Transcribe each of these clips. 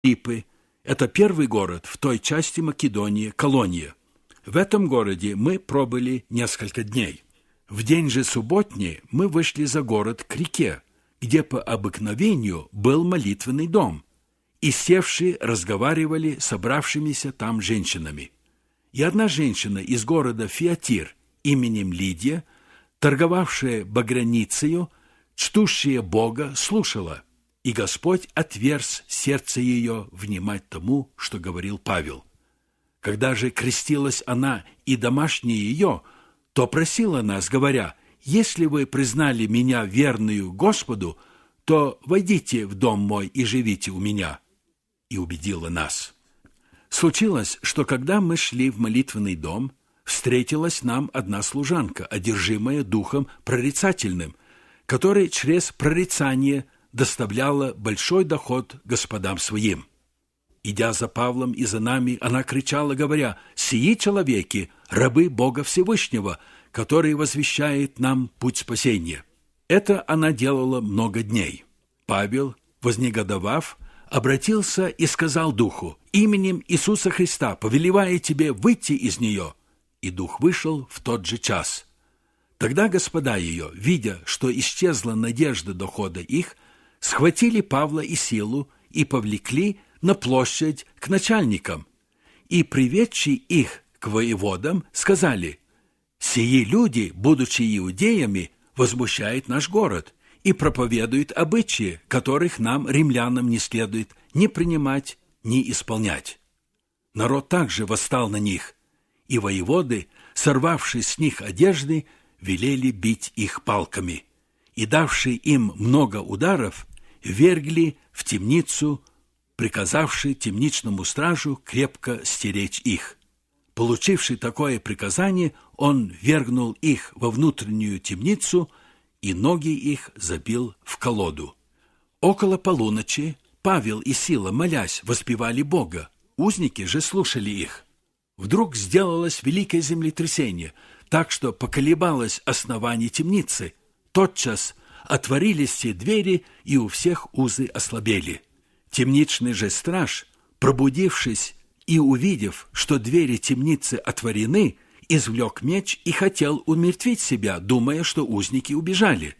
Филиппы – это первый город в той части Македонии, колония. В этом городе мы пробыли несколько дней. В день же субботний мы вышли за город к реке, где по обыкновению был молитвенный дом, и севшие разговаривали с собравшимися там женщинами. И одна женщина из города Фиатир именем Лидия, торговавшая багряницею, чтущая Бога, слушала, и Господь отверз сердце ее внимать тому, что говорил Павел. Когда же крестилась она и домашние ее, то просила нас, говоря: «Если вы признали меня верную Господу, то войдите в дом мой и живите у меня». И убедила нас. Случилось, что когда мы шли в молитвенный дом, встретилась нам одна служанка, одержимая духом прорицательным, который через прорицание доставляла большой доход господам своим. Идя за Павлом и за нами, она кричала, говоря: «Сии человеки, рабы Бога Всевышнего, который возвещает нам путь спасения». Это она делала много дней. Павел, вознегодовав, обратился и сказал духу: «Именем Иисуса Христа повелевая тебе выйти из нее». И дух вышел в тот же час. Тогда господа ее, видя, что исчезла надежда дохода их, схватили Павла и Силу и повлекли на площадь к начальникам, и, приведши их к воеводам, сказали: «Сии люди, будучи иудеями, возмущают наш город и проповедуют обычаи, которых нам, римлянам, не следует ни принимать, ни исполнять». Народ также восстал на них, и воеводы, сорвавши с них одежды, велели бить их палками, и, давши им много ударов, ввергли в темницу, приказавши темничному стражу крепко стеречь их. Получивший такое приказание, он ввергнул их во внутреннюю темницу и ноги их забил в колоду. Около полуночи Павел и Сила, молясь, воспевали Бога, узники же слушали их. Вдруг сделалось великое землетрясение, так что поколебалось основание темницы. Тотчас отворились все двери, и у всех узы ослабели. Темничный же страж, пробудившись и увидев, что двери темницы отворены, извлек меч и хотел умертвить себя, думая, что узники убежали.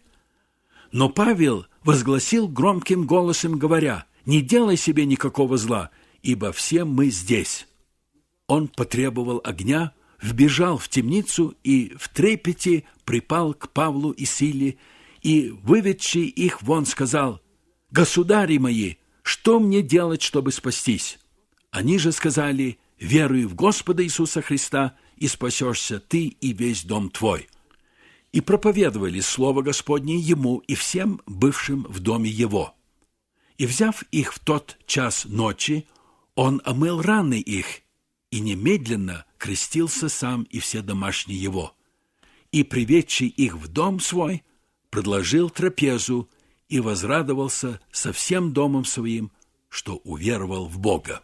Но Павел возгласил громким голосом, говоря: «Не делай себе никакого зла, ибо все мы здесь». Он потребовал огня, вбежал в темницу и в трепете припал к Павлу и Силе, и, выведший их вон, сказал: «Государи мои, что мне делать, чтобы спастись?» Они же сказали: «Веруй в Господа Иисуса Христа, и спасешься ты и весь дом твой». И проповедовали слово Господне ему и всем бывшим в доме его. И, взяв их в тот час ночи, он омыл раны их, и немедленно крестился сам и все домашние его. И, приведший их в дом свой, предложил трапезу и возрадовался со всем домом своим, что уверовал в Бога.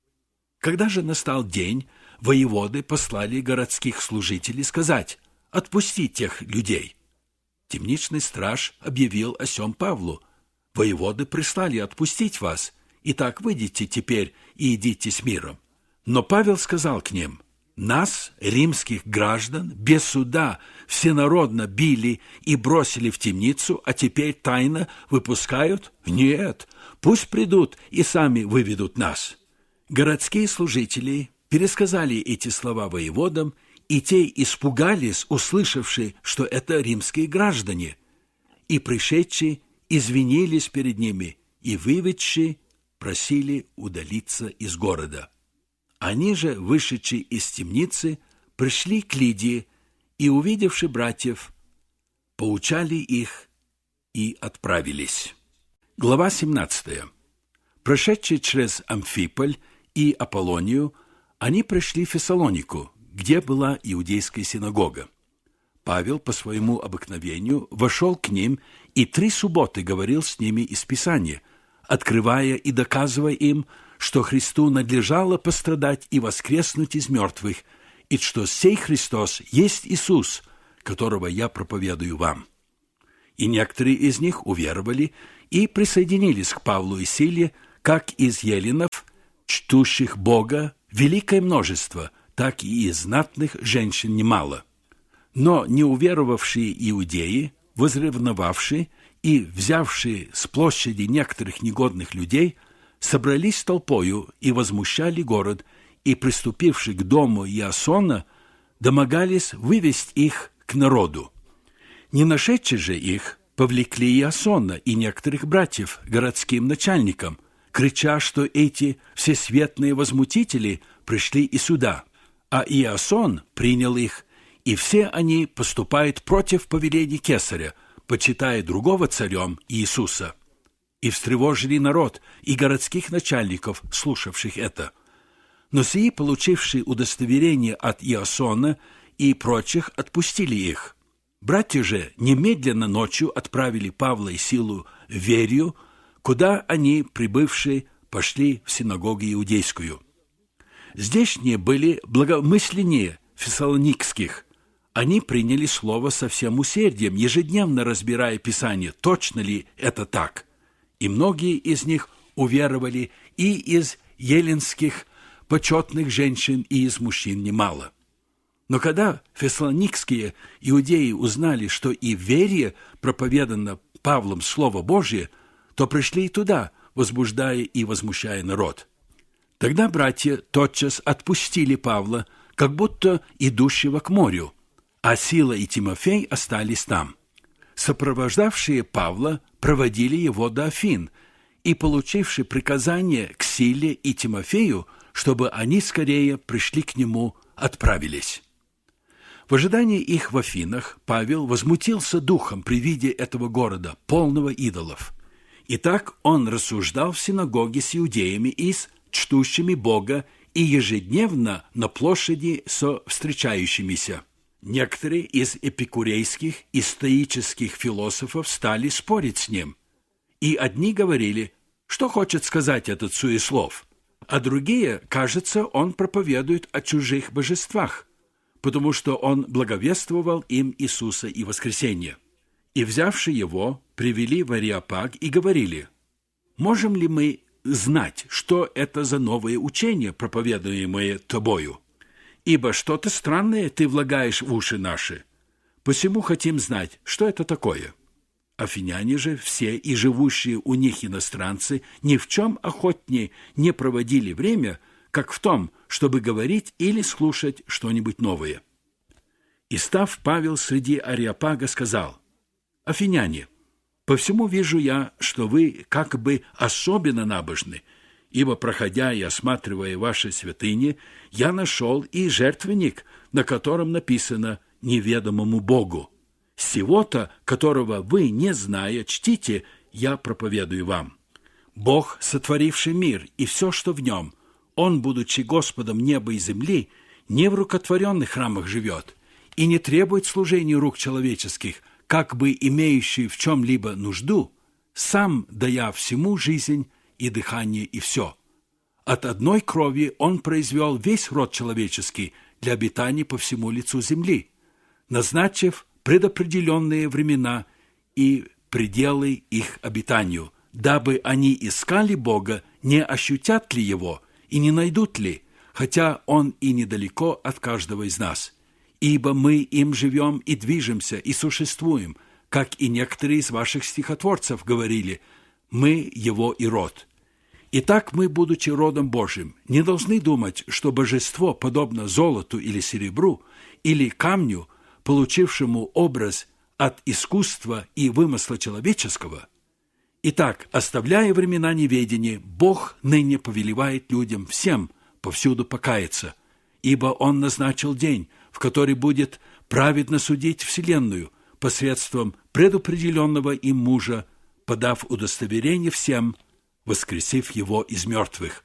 Когда же настал день, воеводы послали городских служителей сказать: «Отпусти тех людей». Темничный страж объявил о сем Павлу: «Воеводы прислали отпустить вас, итак выйдите теперь и идите с миром». Но Павел сказал к ним: «Нас, римских граждан, без суда всенародно били и бросили в темницу, а теперь тайно выпускают? Нет, пусть придут и сами выведут нас». Городские служители пересказали эти слова воеводам, и те испугались, услышавши, что это римские граждане, и, пришедшие, извинились перед ними, и, выведшие, просили удалиться из города. Они же, вышедшие из темницы, пришли к Лидии и, увидевши братьев, поучали их и отправились. Глава 17. Прошедшие через Амфиполь и Аполлонию, они пришли в Фессалонику, где была иудейская синагога. Павел по своему обыкновению вошел к ним и 3 субботы говорил с ними из Писания, открывая и доказывая им, что Христу надлежало пострадать и воскреснуть из мертвых, и что сей Христос есть Иисус, которого я проповедую вам. И некоторые из них уверовали и присоединились к Павлу и Силе, как из эллинов, чтущих Бога, великое множество, так и из знатных женщин немало. Но неуверовавшие иудеи, возревновавшие и взявшие с площади некоторых негодных людей, собрались толпою и возмущали город, и, приступивши к дому Иасона, домогались вывести их к народу. Не нашедши же их, повлекли Иасона и некоторых братьев городским начальникам, крича, что эти всесветные возмутители пришли и сюда, а Иасон принял их, и все они поступают против повеления Кесаря, почитая другого царем Иисуса. И встревожили народ и городских начальников, слушавших это. Но сии, получившие удостоверение от Иасона и прочих, отпустили их. Братья же немедленно ночью отправили Павла и Силу в Верию, куда они, прибывшие, пошли в синагогу иудейскую. Здешние были благомысленнее фессалоникских. Они приняли слово со всем усердием, ежедневно разбирая Писание, точно ли это так. И многие из них уверовали, и из эллинских почетных женщин, и из мужчин немало. Но когда фессалоникские иудеи узнали, что и в Вере проповедано Павлом Слово Божие, то пришли и туда, возбуждая и возмущая народ. Тогда братья тотчас отпустили Павла, как будто идущего к морю, а Сила и Тимофей остались там. Сопровождавшие Павла проводили его до Афин и, получивши приказание к Силе и Тимофею, чтобы они скорее пришли к нему, отправились. В ожидании их в Афинах Павел возмутился духом при виде этого города, полного идолов. Итак, он рассуждал в синагоге с иудеями и с чтущими Бога и ежедневно на площади со встречающимися. Некоторые из эпикурейских и стоических философов стали спорить с ним. И одни говорили, что хочет сказать этот суеслов, а другие, кажется, он проповедует о чужих божествах, потому что он благовествовал им Иисуса и воскресение. И, взявши его, привели в Ареопаг и говорили, «Можем ли мы знать, что это за новое учение, проповедуемое тобою? Ибо что-то странное ты влагаешь в уши наши. Посему хотим знать, что это такое». Афиняне же все и живущие у них иностранцы ни в чем охотнее не проводили время, как в том, чтобы говорить или слушать что-нибудь новое. И став Павел среди Ареопага, сказал, «Афиняне, по всему вижу я, что вы как бы особенно набожны, ибо, проходя и осматривая ваши святыни, я нашел и жертвенник, на котором написано «Неведомому Богу». Сего-то, которого вы, не зная, чтите, я проповедую вам. Бог, сотворивший мир и все, что в нем, Он, будучи Господом неба и земли, не в рукотворенных храмах живет и не требует служения рук человеческих, как бы имеющий в чем-либо нужду, сам дая всему жизнь и дыхание и все. От одной крови Он произвел весь род человеческий для обитания по всему лицу земли, назначив предопределенные времена и пределы их обитанию, дабы они искали Бога, не ощутят ли Его и не найдут ли, хотя Он и недалеко от каждого из нас. Ибо мы им живем и движемся, и существуем, как и некоторые из ваших стихотворцев говорили, мы Его и род. Итак, мы, будучи родом Божьим, не должны думать, что божество, подобно золоту или серебру, или камню, получившему образ от искусства и вымысла человеческого. Итак, оставляя времена неведения, Бог ныне повелевает людям всем повсюду покаяться, ибо Он назначил день, в который будет праведно судить вселенную посредством предопределенного им мужа, подав удостоверение всем, воскресив его из мертвых.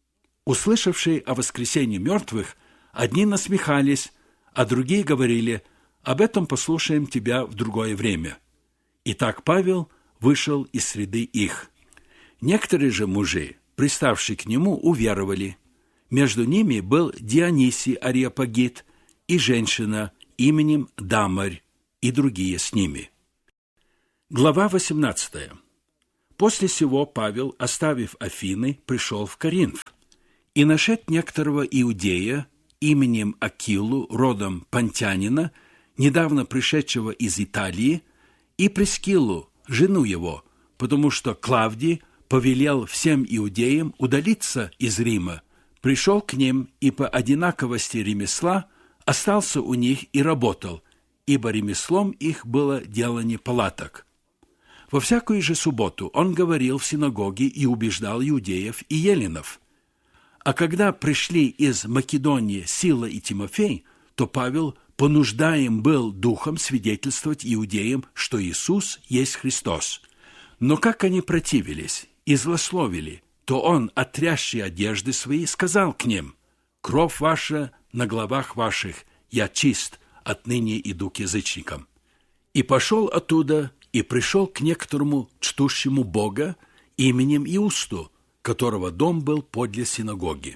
Услышавшие о воскресении мертвых, одни насмехались, а другие говорили, об этом послушаем тебя в другое время. Итак, Павел вышел из среды их. Некоторые же мужи, приставшие к нему, уверовали. Между ними был Дионисий Ареопагит и женщина именем Дамарь, и другие с ними. Глава 18. После сего Павел, оставив Афины, пришел в Коринф. И нашед некоторого иудея именем Акилу, родом понтянина, недавно пришедшего из Италии, и Прискиллу, жену его, потому что Клавдий повелел всем иудеям удалиться из Рима, пришел к ним и по одинаковости ремесла остался у них и работал, ибо ремеслом их было делание палаток. Во всякую же субботу он говорил в синагоге и убеждал иудеев и эллинов. А когда пришли из Македонии Сила и Тимофей, то Павел понуждаем был духом свидетельствовать иудеям, что Иисус есть Христос. Но как они противились и злословили, то он, отрясший одежды свои, сказал к ним: «Кровь ваша на головах ваших, я чист, отныне иду к язычникам». И пошел оттуда, и пришел к некоторому чтущему Бога именем Иусту, которого дом был подле синагоги.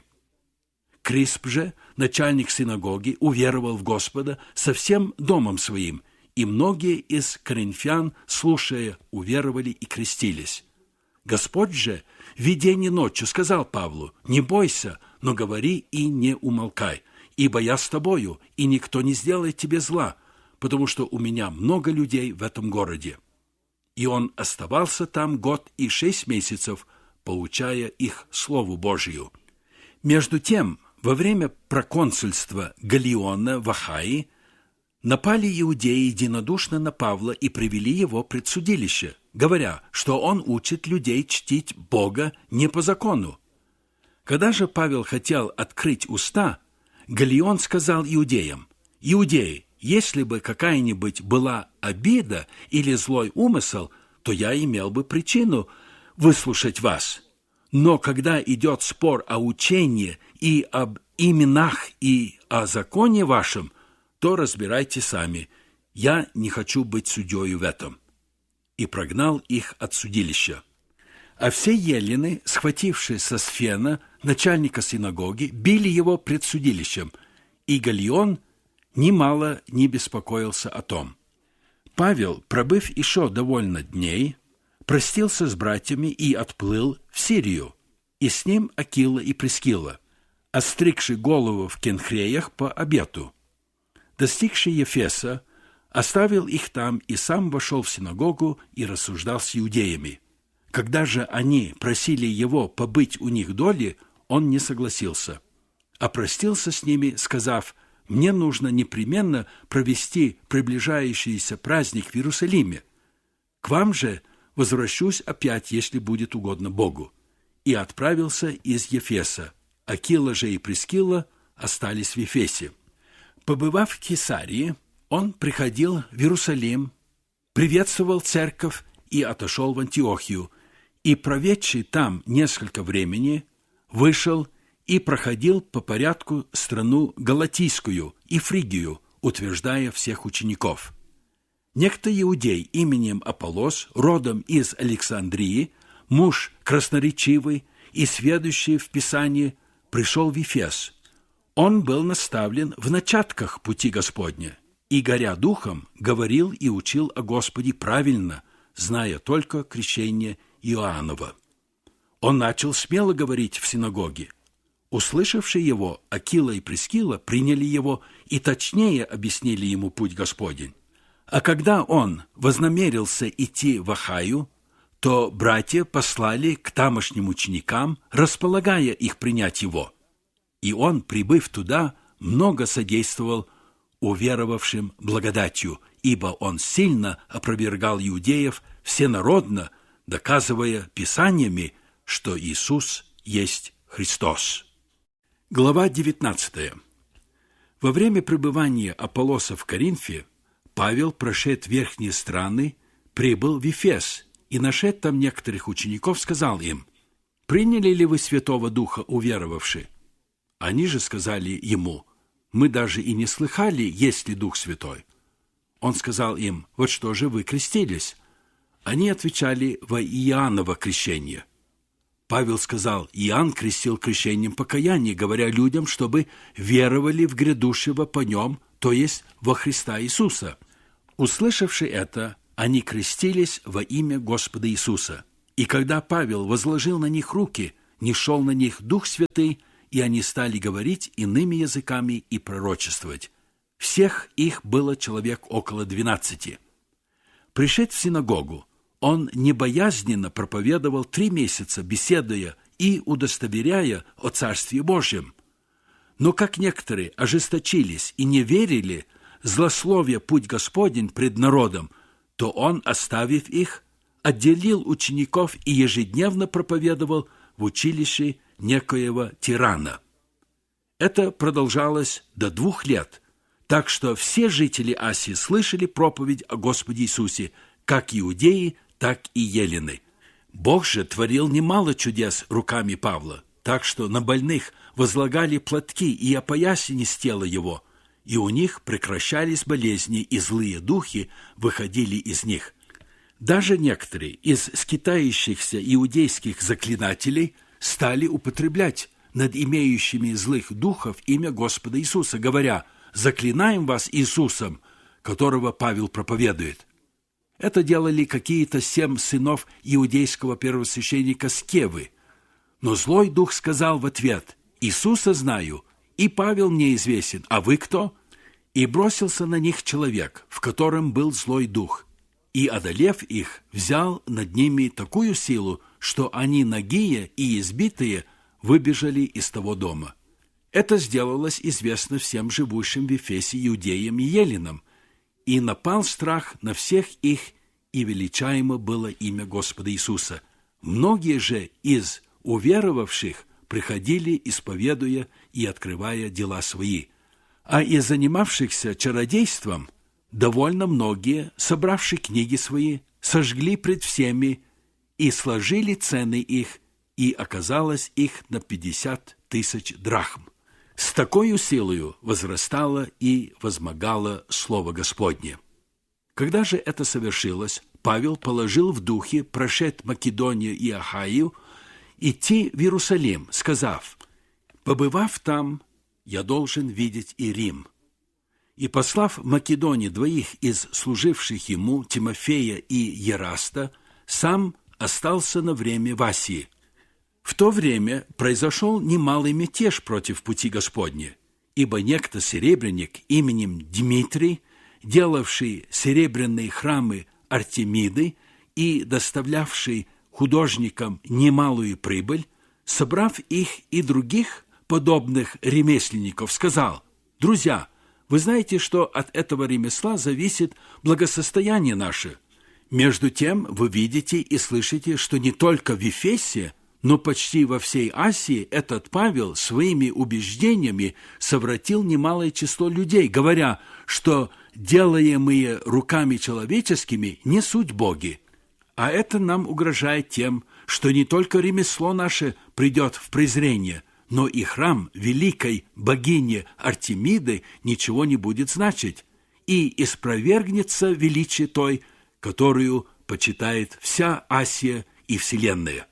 Крисп же, начальник синагоги, уверовал в Господа со всем домом своим, и многие из коринфян, слушая, уверовали и крестились. Господь же, в видении ночью, сказал Павлу: «Не бойся, но говори и не умолкай, ибо я с тобою, и никто не сделает тебе зла, потому что у меня много людей в этом городе». И он оставался там 1 год и 6 месяцев, поучая их Слову Божию. Между тем, во время проконсульства Галлиона в Ахаи напали иудеи единодушно на Павла и привели его пред судилище, говоря, что он учит людей чтить Бога не по закону. Когда же Павел хотел открыть уста, Галлион сказал иудеям: «Иудеи, если бы какая-нибудь была обида или злой умысел, то я имел бы причину выслушать вас. Но когда идет спор о учении и об именах и о законе вашем, то разбирайте сами. Я не хочу быть судьёю в этом». И прогнал их от судилища. А все эллины, схватившие Сосфена, начальника синагоги, били его пред судилищем, и Галлион немало не беспокоился о том. Павел, пробыв еще довольно дней, простился с братьями и отплыл в Сирию, и с ним Акила и Прискилла, остригши голову в Кенхреях по обету. Достигший Ефеса, оставил их там и сам вошел в синагогу и рассуждал с иудеями. Когда же они просили его побыть у них доли, он не согласился, а простился с ними, сказав: «Мне нужно непременно провести приближающийся праздник в Иерусалиме. К вам же возвращусь опять, если будет угодно Богу». И отправился из Ефеса. Акила же и Прискилла остались в Ефесе. Побывав в Кесарии, он приходил в Иерусалим, приветствовал церковь и отошел в Антиохию, и, проведший там несколько времени, вышел и проходил по порядку страну Галатийскую и Фригию, утверждая всех учеников. Некто иудей именем Аполлос, родом из Александрии, муж красноречивый и сведущий в Писании, пришел в Ефес. Он был наставлен в начатках пути Господня, и, горя духом, говорил и учил о Господе правильно, зная только крещение Иоаннова. Он начал смело говорить в синагоге. Услышавшие его, Акила и Прискилла приняли его и точнее объяснили ему путь Господень. А когда он вознамерился идти в Ахаю, то братья послали к тамошним ученикам, располагая их принять его. И он, прибыв туда, много содействовал уверовавшим благодатью, ибо он сильно опровергал иудеев всенародно, доказывая писаниями, что Иисус есть Христос. Глава 19. Во время пребывания Аполлоса в Коринфе Павел, прошед верхние страны, прибыл в Ефес и, нашед там некоторых учеников, сказал им: «Приняли ли вы Святого Духа, уверовавши?» Они же сказали ему: «Мы даже и не слыхали, есть ли Дух Святой». Он сказал им: «Вот что же вы крестились?» Они отвечали: «Во Иоанново крещение». Павел сказал: «Иоанн крестил крещением покаяния, говоря людям, чтобы веровали в грядущего по нем, то есть во Христа Иисуса». Услышавши это, они крестились во имя Господа Иисуса. И когда Павел возложил на них руки, нишел на них Дух Святый, и они стали говорить иными языками и пророчествовать. Всех их было человек около 12. Пришед в синагогу, он небоязненно проповедовал 3 месяца, беседуя и удостоверяя о Царстве Божьем. Но как некоторые ожесточились и не верили, злословя путь Господень пред народом, то он, оставив их, отделил учеников и ежедневно проповедовал в училище некоего тирана. Это продолжалось до 2 лет, так что все жители Асии слышали проповедь о Господе Иисусе, как иудеи, так и елены. Бог же творил немало чудес руками Павла, так что на больных возлагали платки и опоясани с тела его, и у них прекращались болезни, и злые духи выходили из них. Даже некоторые из скитающихся иудейских заклинателей стали употреблять над имеющими злых духов имя Господа Иисуса, говоря: «Заклинаем вас Иисусом, которого Павел проповедует». Это делали какие-то 7 сынов иудейского первосвященника Скевы. Но злой дух сказал в ответ: «Иисуса знаю, и Павел мне известен, а вы кто?» И бросился на них человек, в котором был злой дух, и, одолев их, взял над ними такую силу, что они, нагие и избитые, выбежали из того дома. Это сделалось известно всем живущим в Ефесе иудеям и еленам, и напал страх на всех их, и величаемо было имя Господа Иисуса. Многие же из уверовавших приходили, исповедуя и открывая дела свои. А из занимавшихся чародейством довольно многие, собравши книги свои, сожгли пред всеми и сложили цены их, и оказалось их на 50 000 драхм. С такою силою возрастало и возмогало Слово Господне. Когда же это совершилось, Павел положил в духе, прошед Македонию и Ахаю, идти в Иерусалим, сказав: «Побывав там, я должен видеть и Рим». И, послав в Македонии 2 из служивших ему, Тимофея и Ераста, сам остался на время в Асии. В то время произошел немалый мятеж против пути Господня, ибо некто серебряник именем Дмитрий, делавший серебряные храмы Артемиды и доставлявший художникам немалую прибыль, собрав их и других подобных ремесленников, сказал: «Друзья, вы знаете, что от этого ремесла зависит благосостояние наше. Между тем вы видите и слышите, что не только в Ефесе, но почти во всей Асии этот Павел своими убеждениями совратил немалое число людей, говоря, что делаемые руками человеческими не суть боги. А это нам угрожает тем, что не только ремесло наше придет в презрение, но и храм великой богини Артемиды ничего не будет значить, и испровергнется величие той, которую почитает вся Асия и вселенная».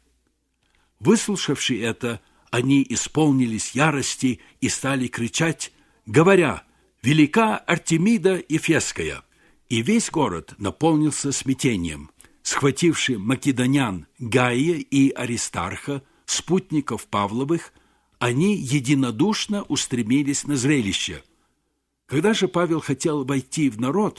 Выслушавши это, они исполнились ярости и стали кричать, говоря: «Велика Артемида Ефесская!» И весь город наполнился смятением. Схвативши македонян Гая и Аристарха, спутников Павловых, они единодушно устремились на зрелище. Когда же Павел хотел войти в народ,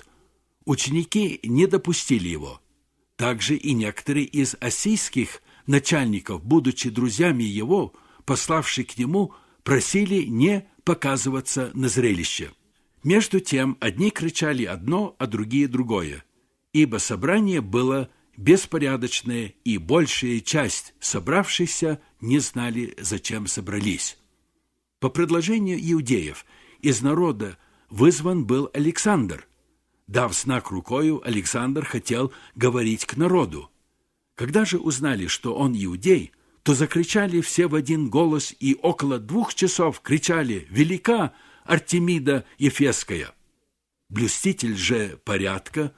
ученики не допустили его. Также и некоторые из ассийских начальников, будучи друзьями его, пославшие к нему, просили не показываться на зрелище. Между тем одни кричали одно, а другие другое, ибо собрание было беспорядочное, и большая часть собравшихся не знали, зачем собрались. По предложению иудеев из народа вызван был Александр. Дав знак рукою, Александр хотел говорить к народу. Когда же узнали, что он иудей, то закричали все в один голос и около 2 часов кричали: «Велика Артемида Ефесская!» Блюститель же порядка,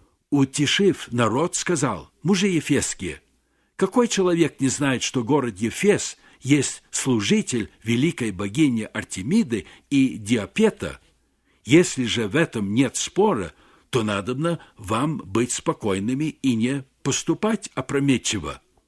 утешив народ, сказал: «Мужи ефесские, какой человек не знает, что город Ефес есть служитель великой богини Артемиды и Диапета? Если же в этом нет спора, то надобно вам быть спокойными и не поступать опрометчиво.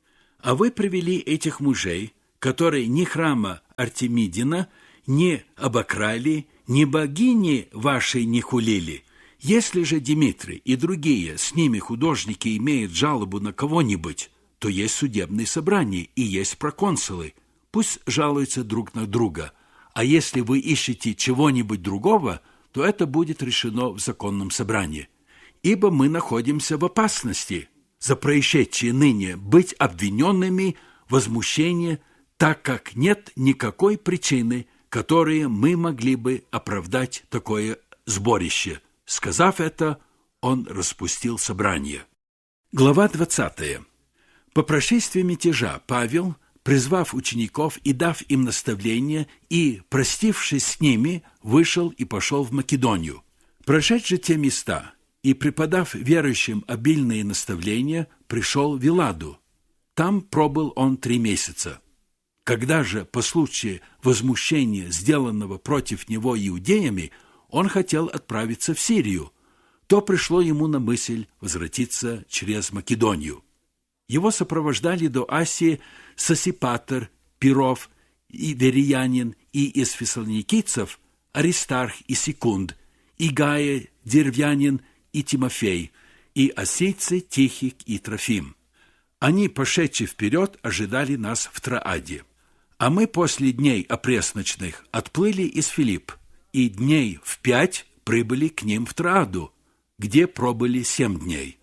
А вы привели этих мужей, которые ни храма Артемидина не обокрали, ни богини вашей не хулили. Если же Димитрий и другие с ними художники имеют жалобу на кого-нибудь, то есть судебные собрания и есть проконсулы. Пусть жалуются друг на друга. А если вы ищете чего-нибудь другого, то это будет решено в законном собрании. Ибо мы находимся в опасности за происшедшее ныне быть обвиненными в возмущении, так как нет никакой причины, которой мы могли бы оправдать такое сборище. Сказав это, он распустил собрание. Глава 20. По прошествии мятежа Павел, призвав учеников и дав им наставление, и, простившись с ними, вышел и пошел в Македонию. Прошед же те места и преподав верующим обильные наставления, пришел в Виладу. Там пробыл он 3 месяца. Когда же, по случаю возмущения, сделанного против него иудеями, он хотел отправиться в Сирию, то пришло ему на мысль возвратиться через Македонию. Его сопровождали до Асии Сосипатр, Пиров и Вериянин, и из фессалоникийцев Аристарх и Секунд, и Гая, Дервянин и Тимофей, и осийцы Тихик и Трофим. Они, пошедшие вперед, ожидали нас в Трааде. А мы после дней опресночных отплыли из Филипп, и дней в 5 прибыли к ним в Трааду, где пробыли 7 дней.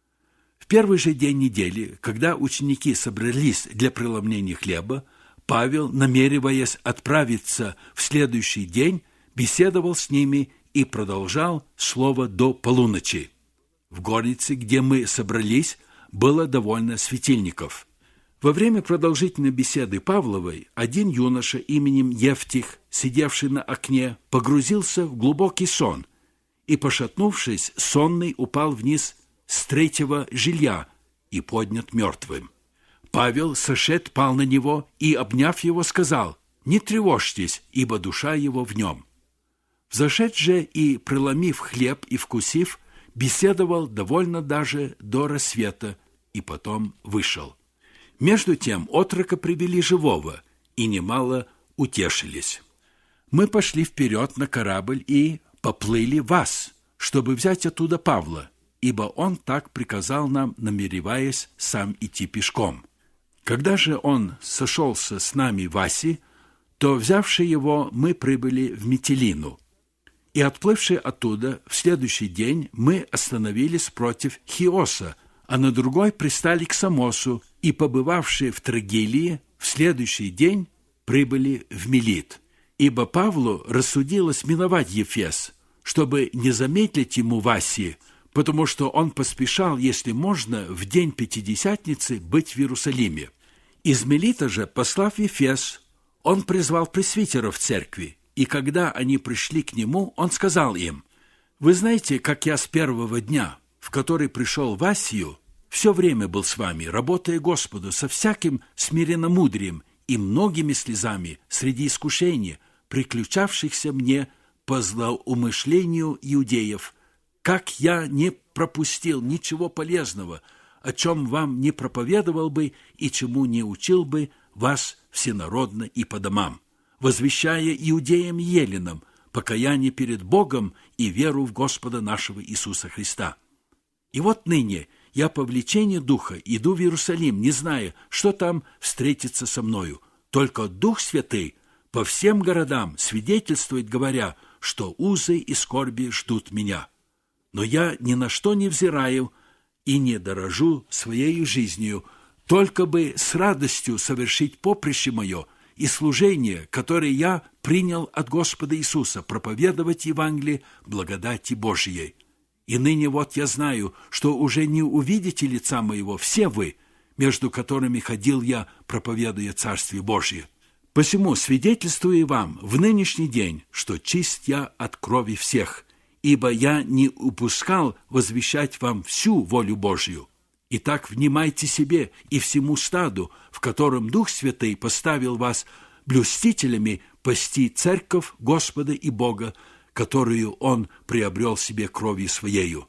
В первый же день недели, когда ученики собрались для преломления хлеба, Павел, намереваясь отправиться в следующий день, беседовал с ними и продолжал слово до полуночи. В горнице, где мы собрались, было довольно светильников. Во время продолжительной беседы Павловой один юноша именем Евтих, сидевший на окне, погрузился в глубокий сон и, пошатнувшись, сонный упал вниз с 3-го жилья и поднят мертвым. Павел, сошед, пал на него и, обняв его, сказал: «Не тревожьтесь, ибо душа его в нем». Взошед же и, преломив хлеб и вкусив, беседовал довольно даже до рассвета и потом вышел. Между тем отрока привели живого, и немало утешились. Мы пошли вперед на корабль и поплыли в Ас, чтобы взять оттуда Павла, ибо он так приказал нам, намереваясь сам идти пешком. Когда же он сошелся с нами в Асе, то, взявши его, мы прибыли в Митилину. И, отплывши оттуда, в следующий день мы остановились против Хиоса, а на другой пристали к Самосу, и, побывавшие в Трагилии, в следующий день прибыли в Милит. Ибо Павлу рассудилось миновать Ефес, чтобы не замедлить ему в Асии, потому что он поспешал, если можно, в день Пятидесятницы быть в Иерусалиме. Из Милита же, послав в Ефес, он призвал пресвитеров церкви, и когда они пришли к нему, он сказал им: «Вы знаете, как я с первого дня, в который пришел в Асию, все время был с вами, работая Господу со всяким смиренномудрием и многими слезами среди искушений, приключавшихся мне по злоумышлению иудеев, как я не пропустил ничего полезного, о чем вам не проповедовал бы и чему не учил бы вас всенародно и по домам, возвещая иудеям и еленам покаяние перед Богом и веру в Господа нашего Иисуса Христа. И вот ныне я по влечению Духа иду в Иерусалим, не зная, что там встретится со мною. Только Дух Святый по всем городам свидетельствует, говоря, что узы и скорби ждут меня. Но я ни на что не взираю и не дорожу своей жизнью, только бы с радостью совершить поприще мое и служение, которое я принял от Господа Иисуса, проповедовать Евангелие благодати Божией. И ныне вот я знаю, что уже не увидите лица моего все вы, между которыми ходил я, проповедуя Царствие Божие. Посему свидетельствую вам в нынешний день, что чист я от крови всех, ибо я не упускал возвещать вам всю волю Божью. Итак, внимайте себе и всему стаду, в котором Дух Святый поставил вас блюстителями пасти церковь Господа и Бога, которую Он приобрел себе кровью Своею.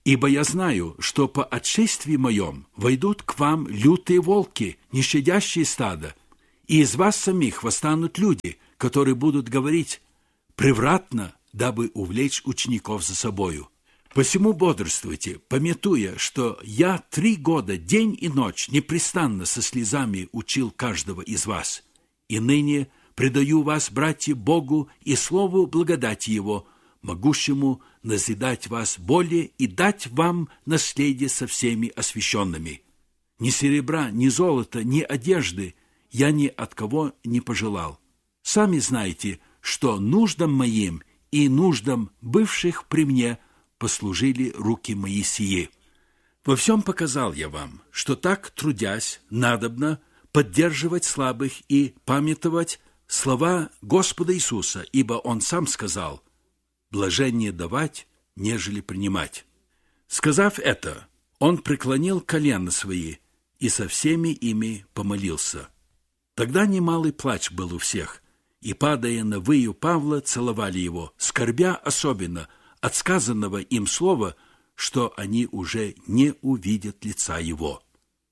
Ибо я знаю, что по отшествии моем войдут к вам лютые волки, не щадящие стада, и из вас самих восстанут люди, которые будут говорить превратно, дабы увлечь учеников за собою. Посему бодрствуйте, памятуя, что я 3 года, день и ночь, непрестанно со слезами учил каждого из вас. И ныне предаю вас, братья, Богу и слову благодати Его, могущему назидать вас более и дать вам наследие со всеми освященными. Ни серебра, ни золота, ни одежды я ни от кого не пожелал. Сами знаете, что нуждам моим и нуждам бывших при мне послужили руки мои сии. Во всем показал я вам, что так, трудясь, надобно поддерживать слабых и памятовать слова Господа Иисуса, ибо Он сам сказал: «Блаженнее давать, нежели принимать». Сказав это, Он преклонил колена свои и со всеми ими помолился. Тогда немалый плач был у всех, и, падая на выю Павла, целовали его, скорбя особенно от сказанного им слова, что они уже не увидят лица его.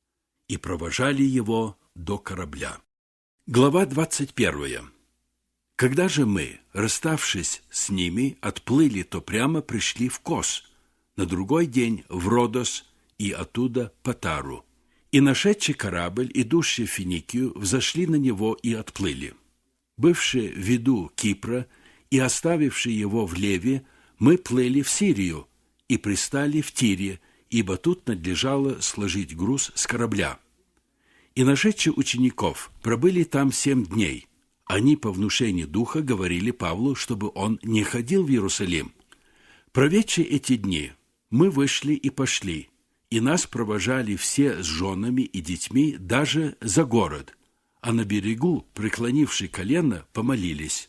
И провожали его до корабля. Глава 21. Когда же мы, расставшись с ними, отплыли, то прямо пришли в Кос, на другой день в Родос и оттуда по Тару. И нашедший корабль, идущий в Финикию, взошли на него и отплыли. Бывшие в виду Кипра и оставившие его в Леве, мы плыли в Сирию и пристали в Тире, ибо тут надлежало сложить груз с корабля. И нашедшие учеников пробыли там 7 дней. Они по внушению духа говорили Павлу, чтобы он не ходил в Иерусалим. Проведши эти дни, мы вышли и пошли, и нас провожали все с женами и детьми даже за город, а на берегу, преклонивши колено, помолились.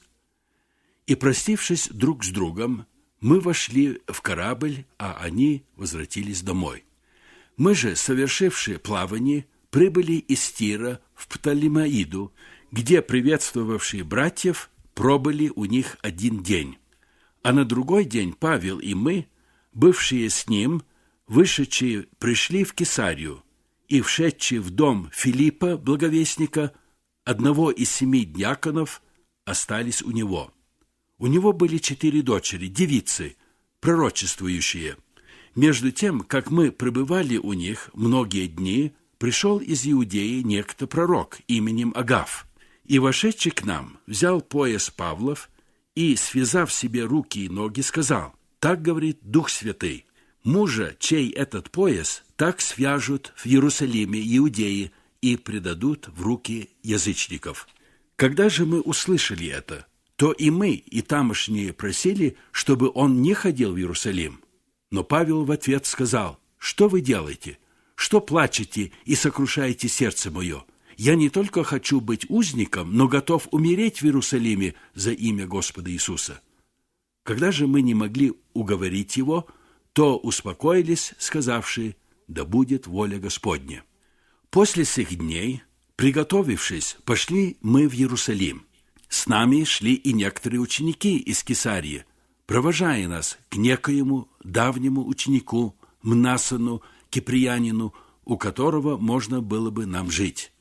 И, простившись друг с другом, мы вошли в корабль, а они возвратились домой. Мы же, совершивши плавание, прибыли из Тира в Птолемаиду, где приветствовавшие братьев пробыли у них 1 день. А на другой день Павел и мы, бывшие с ним, вышедшие, пришли в Кесарию, и, вшедшие в дом Филиппа, благовестника, одного из 7 диаконов, остались у него. У него были 4 дочери, девицы, пророчествующие. Между тем, как мы пребывали у них многие дни, пришел из Иудеи некто пророк именем Агаф, и, вошедший к нам, взял пояс Павлов и, связав себе руки и ноги, сказал: «Так говорит Дух Святый, мужа, чей этот пояс, так свяжут в Иерусалиме Иудеи и предадут в руки язычников». Когда же мы услышали это, то и мы, и тамошние просили, чтобы он не ходил в Иерусалим. Но Павел в ответ сказал: «Что вы делаете? Что плачете и сокрушаете сердце мое? Я не только хочу быть узником, но готов умереть в Иерусалиме за имя Господа Иисуса». Когда же мы не могли уговорить его, то успокоились, сказавши: «Да будет воля Господня». После сих дней, приготовившись, пошли мы в Иерусалим. С нами шли и некоторые ученики из Кесарии, провожая нас к некоему давнему ученику Мнасону, киприянину, у которого можно было бы нам жить.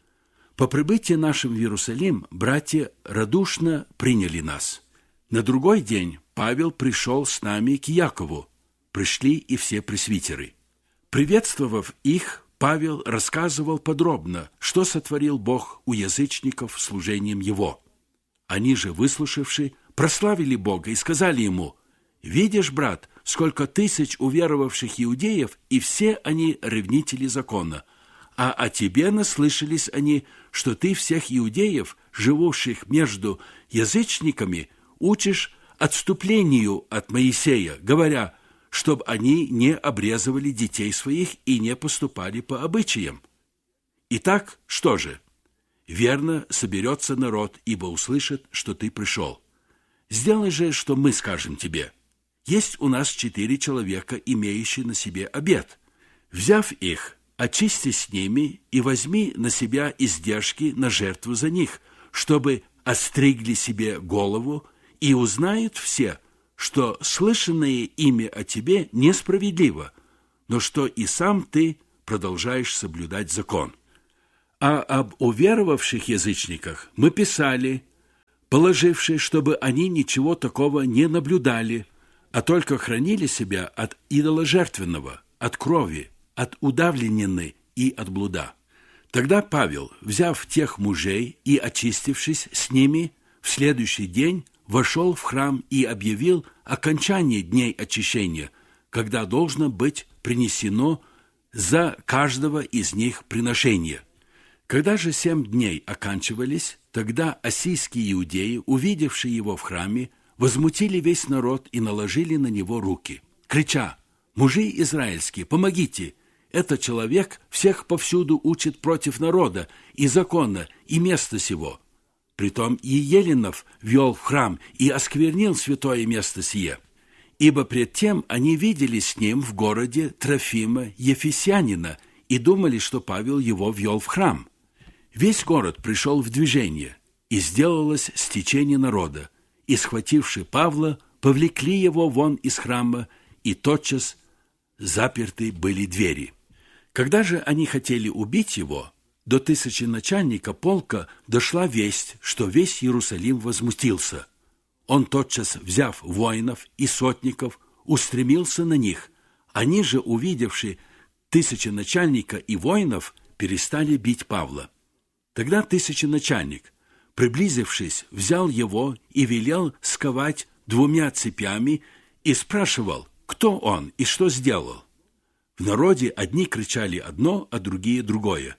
По прибытии нашим в Иерусалим братья радушно приняли нас. На другой день Павел пришел с нами к Якову. Пришли и все пресвитеры. Приветствовав их, Павел рассказывал подробно, что сотворил Бог у язычников служением его. Они же, выслушавши, прославили Бога и сказали ему: «Видишь, брат, сколько тысяч уверовавших иудеев, и все они ревнители закона. А о тебе наслышались они, что ты всех иудеев, живущих между язычниками, учишь отступлению от Моисея, говоря, чтобы они не обрезывали детей своих и не поступали по обычаям. Итак, что же? Верно соберется народ, ибо услышит, что ты пришел. Сделай же, что мы скажем тебе. Есть у нас 4 человека, имеющие на себе обет. Взяв их, очистись с ними и возьми на себя издержки на жертву за них, чтобы остригли себе голову, и узнают все, что слышанное ими о тебе несправедливо, но что и сам ты продолжаешь соблюдать закон. А об уверовавших язычниках мы писали, положивши, чтобы они ничего такого не наблюдали, а только хранили себя от идоложертвенного, от крови, от удавленины и от блуда. Тогда Павел, взяв тех мужей и очистившись с ними, в следующий день вошел в храм и объявил окончание дней очищения, когда должно быть принесено за каждого из них приношение. Когда же 7 дней оканчивались, тогда ассийские иудеи, увидевшие его в храме, возмутили весь народ и наложили на него руки, крича: «Мужи израильские, помогите! Этот человек всех повсюду учит против народа и закона, и места сего». Притом и Еленов вел в храм и осквернил святое место сие. Ибо пред тем они видели с ним в городе Трофима Ефесянина и думали, что Павел его ввел в храм. Весь город пришел в движение, и сделалось стечение народа, и, схвативши Павла, повлекли его вон из храма, и тотчас заперты были двери. Когда же они хотели убить его, до тысяченачальника полка дошла весть, что весь Иерусалим возмутился. Он тотчас, взяв воинов и сотников, устремился на них. Они же, увидевши тысяченачальника и воинов, перестали бить Павла. Тогда тысяченачальник, приблизившись, взял его и велел сковать 2 цепями и спрашивал, кто он и что сделал. В народе одни кричали одно, а другие другое.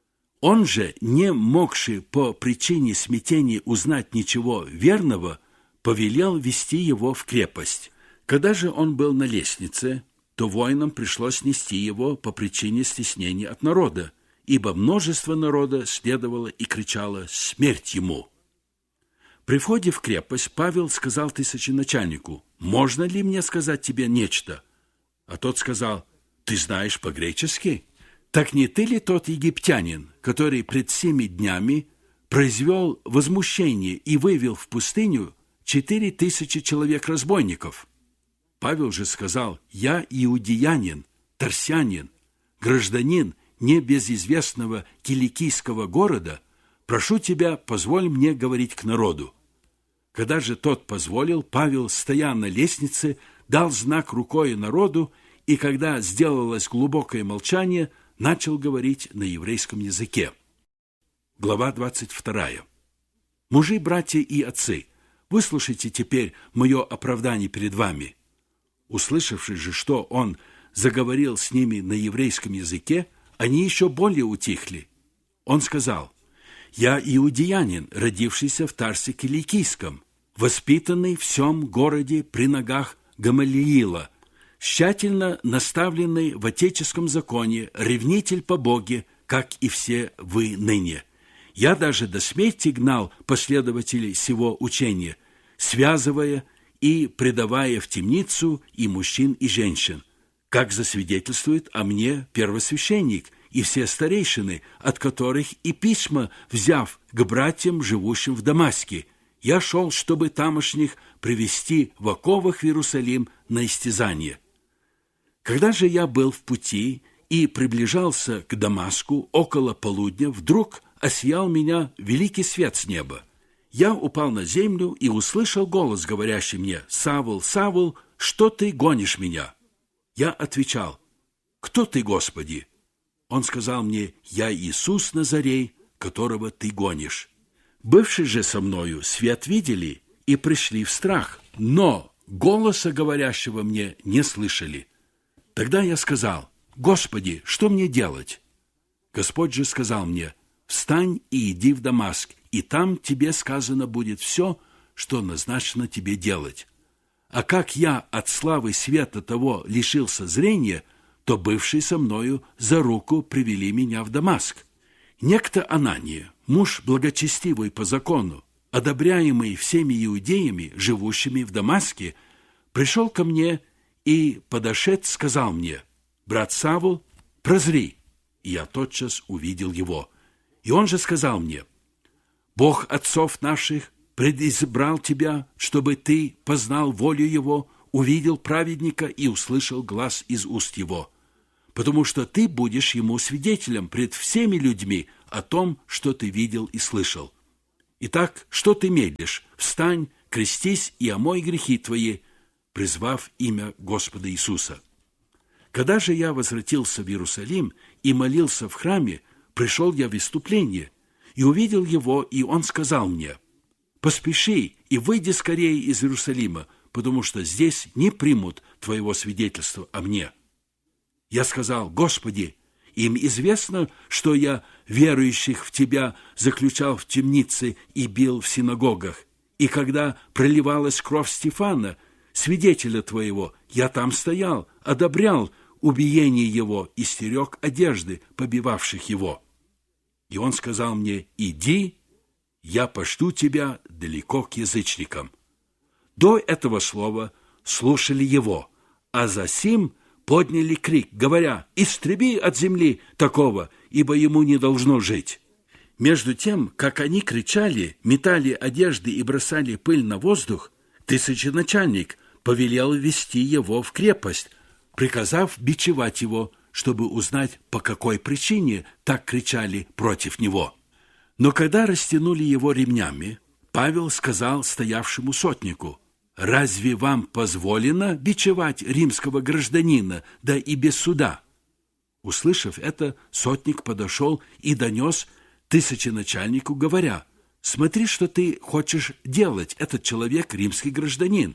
Он же, не могши по причине смятения узнать ничего верного, повелел вести его в крепость. Когда же он был на лестнице, то воинам пришлось нести его по причине стеснения от народа, ибо множество народа следовало и кричало «Смерть ему!». При входе в крепость Павел сказал тысяченачальнику: «Можно ли мне сказать тебе нечто?» А тот сказал: «Ты знаешь по-гречески? Так не ты ли тот египтянин, который пред 7 днями произвел возмущение и вывел в пустыню 4000 человек-разбойников?» Павел же сказал: «Я иудеянин, тарсянин, гражданин небезызвестного киликийского города, прошу тебя, позволь мне говорить к народу». Когда же тот позволил, Павел, стоя на лестнице, дал знак рукой народу, и когда сделалось глубокое молчание, начал говорить на еврейском языке. Глава 22. «Мужи, братья и отцы, выслушайте теперь мое оправдание перед вами». Услышавши же, что он заговорил с ними на еврейском языке, они еще более утихли. Он сказал: «Я иудеянин, родившийся в Тарсе Киликийском, воспитанный в сем городе при ногах Гамалиила, тщательно наставленный в отеческом законе, ревнитель по Боге, как и все вы ныне. Я даже до смерти гнал последователей сего учения, связывая и предавая в темницу и мужчин, и женщин, как засвидетельствует о мне первосвященник и все старейшины, от которых и письма, взяв к братьям, живущим в Дамаске, я шел, чтобы тамошних привести в оковах в Иерусалим на истязание. Когда же я был в пути и приближался к Дамаску около полудня, вдруг осиял меня великий свет с неба. Я упал на землю и услышал голос, говорящий мне: «Савл, Савл, что ты гонишь меня?» Я отвечал: «Кто ты, Господи?» Он сказал мне: «Я Иисус Назарей, которого ты гонишь». Бывшие же со мною свет видели и пришли в страх, но голоса говорящего мне не слышали. Тогда я сказал: «Господи, что мне делать?» Господь же сказал мне: «Встань и иди в Дамаск, и там тебе сказано будет все, что назначено тебе делать». А как я от славы света того лишился зрения, то бывшие со мною за руку привели меня в Дамаск. Некто Анания, муж благочестивый по закону, одобряемый всеми иудеями, живущими в Дамаске, пришел ко мне и, подошед, сказал мне: «Брат Савл, прозри». И я тотчас увидел его. И он же сказал мне: «Бог отцов наших предизбрал тебя, чтобы ты познал волю Его, увидел праведника и услышал глас из уст Его, потому что ты будешь Ему свидетелем пред всеми людьми о том, что ты видел и слышал. Итак, что ты медлишь? Встань, крестись и омой грехи твои, призвав имя Господа Иисуса». Когда же я возвратился в Иерусалим и молился в храме, пришел я в исступление и увидел его, и он сказал мне: «Поспеши и выйди скорее из Иерусалима, потому что здесь не примут твоего свидетельства о мне». Я сказал: «Господи, им известно, что я верующих в Тебя заключал в темнице и бил в синагогах, и когда проливалась кровь Стефана, свидетеля Твоего, я там стоял, одобрял убиение его и стерег одежды, побивавших его». И он сказал мне: «Иди, я пошлю тебя далеко к язычникам». До этого слова слушали его, а засим подняли крик, говоря: «Истреби от земли такого, ибо ему не должно жить». Между тем, как они кричали, метали одежды и бросали пыль на воздух, тысяченачальник повелел вести его в крепость, приказав бичевать его, чтобы узнать, по какой причине так кричали против него. Но когда растянули его ремнями, Павел сказал стоявшему сотнику: «Разве вам позволено бичевать римского гражданина, да и без суда?» Услышав это, сотник подошел и донес тысяченачальнику, говоря: «Смотри, что ты хочешь делать, этот человек римский гражданин».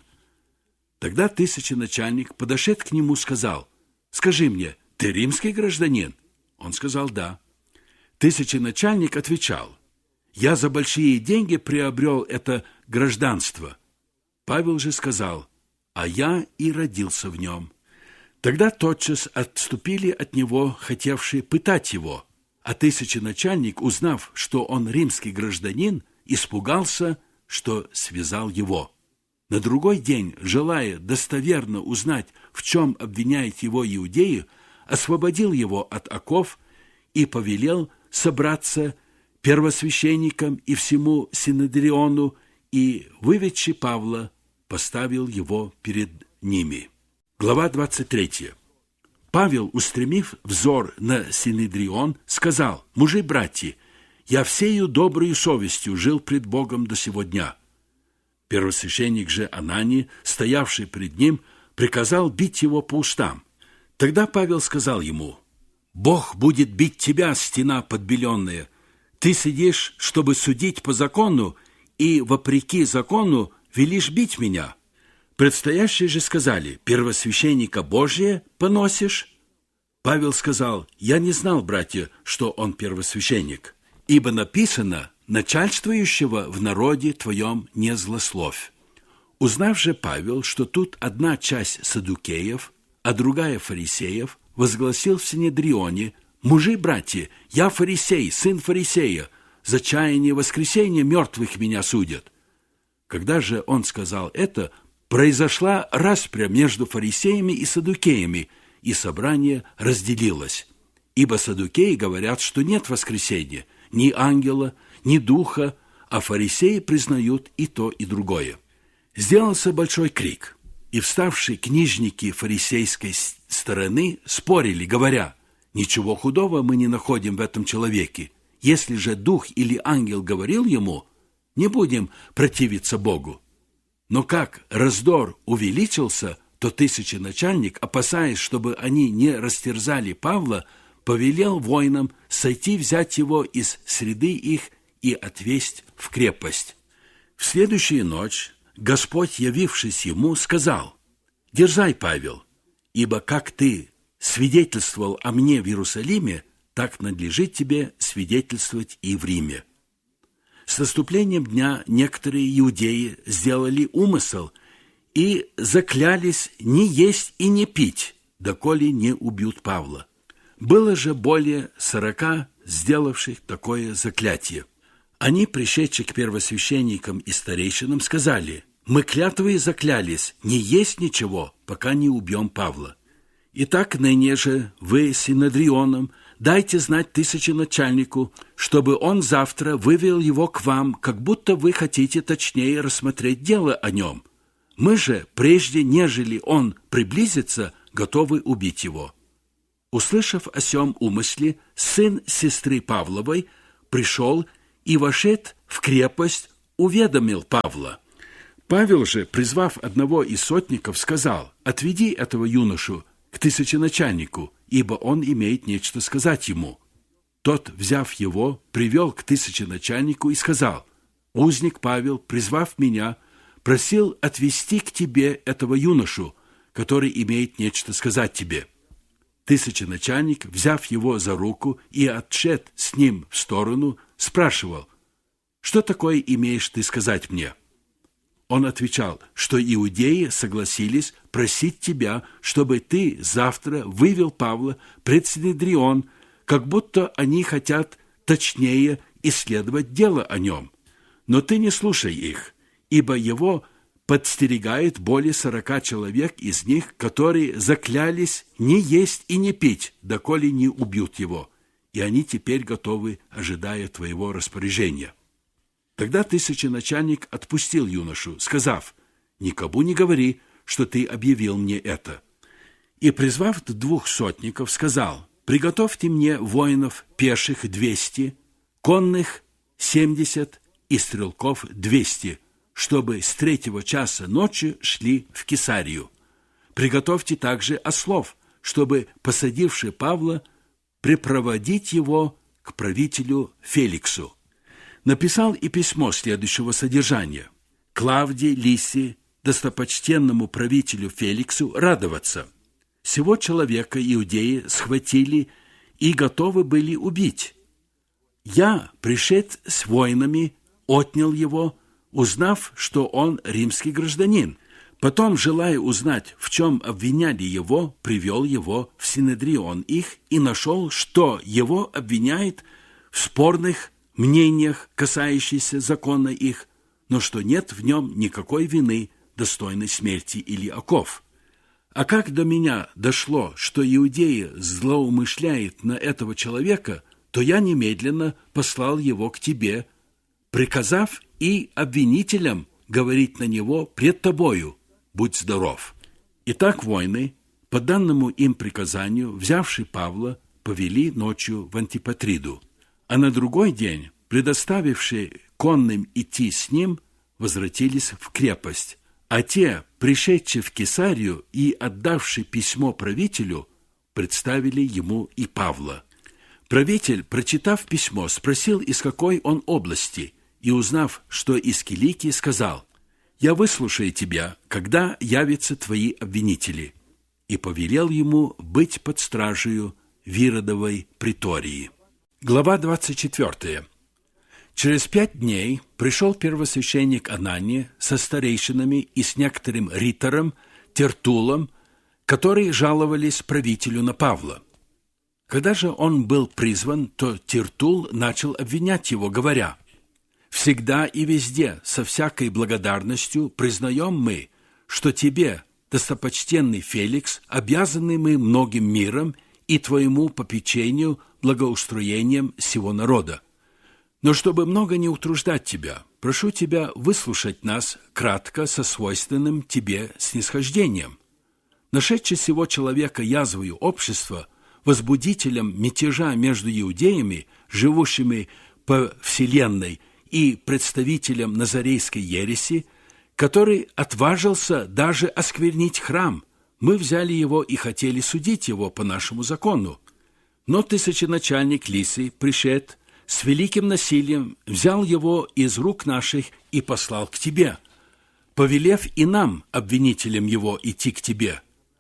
Тогда тысяченачальник, подошед к нему, сказал: «Скажи мне, ты римский гражданин?» Он сказал: «Да». Тысяченачальник отвечал: «Я за большие деньги приобрел это гражданство». Павел же сказал: «А я и родился в нем». Тогда тотчас отступили от него, хотевшие пытать его, а тысяченачальник, узнав, что он римский гражданин, испугался, что связал его. На другой день, желая достоверно узнать, в чем обвиняет его иудеи, освободил его от оков и повелел собраться первосвященникам и всему синедриону, и, выведши Павла, поставил его перед ними. Глава 23. Павел, устремив взор на синедрион, сказал: «Мужи-братья, я всею доброю совестью жил пред Богом до сего дня». Первосвященник же Ананий, стоявший пред ним, приказал бить его по устам. Тогда Павел сказал ему: «Бог будет бить тебя, стена подбеленная. Ты сидишь, чтобы судить по закону, и, вопреки закону, велишь бить меня». Предстоящие же сказали: «Первосвященника Божия поносишь?» Павел сказал: «Я не знал, братья, что он первосвященник, ибо написано: начальствующего в народе твоем не злословь». Узнав же Павел, что тут одна часть саддукеев, а другая фарисеев, возгласил в синедрионе: «Мужи-братья, я фарисей, сын фарисея, за чаяние воскресения мертвых меня судят». Когда же он сказал это, произошла распря между фарисеями и саддукеями, и собрание разделилось. Ибо саддукеи говорят, что нет воскресения, ни ангела, ни духа, а фарисеи признают и то, и другое. Сделался большой крик, и вставшие книжники фарисейской стороны спорили, говоря: «Ничего худого мы не находим в этом человеке. Если же дух или ангел говорил ему, не будем противиться Богу». Но как раздор увеличился, то тысяченачальник, опасаясь, чтобы они не растерзали Павла, повелел воинам сойти, взять его из среды их и отвесть в крепость. В следующую ночь Господь, явившись ему, сказал: «Дерзай, Павел, ибо как ты свидетельствовал о мне в Иерусалиме, так надлежит тебе свидетельствовать и в Риме». С наступлением дня некоторые иудеи сделали умысел и заклялись не есть и не пить, доколе не убьют Павла. Было же более 40 сделавших такое заклятие. Они, пришедшие к первосвященникам и старейшинам, сказали: «Мы клятвой заклялись не есть ничего, пока не убьем Павла. Итак, ныне же вы, синедрионом, Дайте знать тысяченачальнику, чтобы он завтра вывел его к вам, как будто вы хотите точнее рассмотреть дело о нем. Мы же, прежде нежели он приблизится, готовы убить его». Услышав о сем умысле, сын сестры Павловой пришел и, вошед в крепость, уведомил Павла. Павел же, призвав одного из сотников, сказал: «Отведи этого юношу к тысяченачальнику, ибо он имеет нечто сказать ему». Тот, взяв его, привел к тысяченачальнику и сказал: «Узник Павел, призвав меня, просил отвести к тебе этого юношу, который имеет нечто сказать тебе». Тысяченачальник, взяв его за руку и отшед с ним в сторону, спрашивал: «Что такое имеешь ты сказать мне?» Он отвечал, что иудеи согласились просить тебя, чтобы ты завтра вывел Павла пред Синедрион, как будто они хотят точнее исследовать дело о нем. Но ты не слушай их, ибо его подстерегает более 40 человек из них, которые заклялись не есть и не пить, доколе не убьют его, и они теперь готовы, ожидая твоего распоряжения». Тогда тысяченачальник отпустил юношу, сказав: «Никому не говори, что ты объявил мне это». И, призвав 2 сотников, сказал: «Приготовьте мне воинов пеших 200, конных 70 и стрелков 200, чтобы с 3 часа ночи шли в Кесарию. Приготовьте также ослов, чтобы, посадивши Павла, препроводить его к правителю Феликсу». Написал и письмо следующего содержания: «Клавдии Лисии, достопочтенному правителю Феликсу, радоваться. Сего человека иудеи схватили и готовы были убить. Я, пришед с воинами, отнял его, узнав, что он римский гражданин. Потом, желая узнать, в чем обвиняли его, привел его в Синедрион их и нашел, что его обвиняет в спорных мнениях, касающихся закона их, но что нет в нем никакой вины, достойной смерти или оков. А как до меня дошло, что иудеи злоумышляют на этого человека, то я немедленно послал его к тебе, приказав и обвинителям говорить на него пред тобою: будь здоров». Итак, воины, по данному им приказанию, взявши Павла, повели ночью в Антипатриду. А на другой день, предоставивши конным идти с ним, возвратились в крепость. А те, пришедшие в Кесарию и отдавши письмо правителю, представили ему и Павла. Правитель, прочитав письмо, спросил, из какой он области, и, узнав, что из Киликии, сказал: «Я выслушаю тебя, когда явятся твои обвинители», и повелел ему быть под стражею в Иродовой притории. Глава 24. Через 5 дней пришел первосвященник Анания со старейшинами и с некоторым ритором Тертулом, которые жаловались правителю на Павла. Когда же он был призван, то Тертул начал обвинять его, говоря: «Всегда и везде, со всякой благодарностью, признаем мы, что тебе, достопочтенный Феликс, обязаны мы многим миром и твоему попечению, благоустроением сего народа. Но чтобы много не утруждать тебя, прошу тебя выслушать нас кратко со свойственным тебе снисхождением. Нашедший сего человека язвою общества, возбудителем мятежа между иудеями, живущими по вселенной, и представителем назарейской ереси, который отважился даже осквернить храм, мы взяли его и хотели судить его по нашему закону. Но тысяченачальник Лисий, пришед с великим насилием, взял его из рук наших и послал к тебе, повелев и нам, обвинителям его, идти к тебе.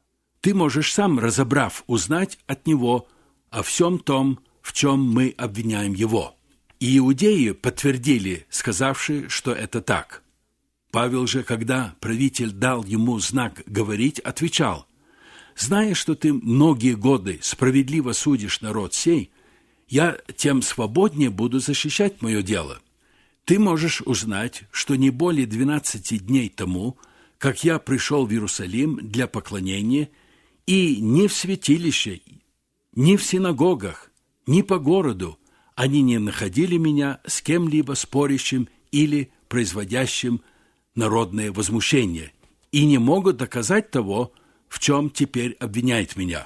Ты можешь сам, разобрав, узнать от него о всем том, в чем мы обвиняем его». И иудеи подтвердили, сказавши, что это так. Павел же, когда правитель дал ему знак говорить, отвечал: «Зная, что ты многие годы справедливо судишь народ сей, я тем свободнее буду защищать мое дело. Ты можешь узнать, что не более 12 дней тому, как я пришел в Иерусалим для поклонения, и ни в святилище, ни в синагогах Ни по городу они не находили меня с кем-либо спорящим или производящим народное возмущение, и не могут доказать того, в чем теперь обвиняют меня.